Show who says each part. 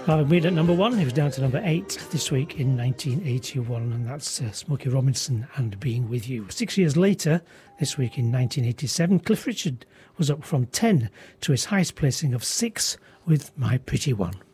Speaker 1: Made at number 1, he was down to number 8 this week in 1981, and that's Smokey Robinson and Being With You. 6 years later, this week in 1987, Cliff Richard was up from 10 to his highest placing of 6 with My Pretty One.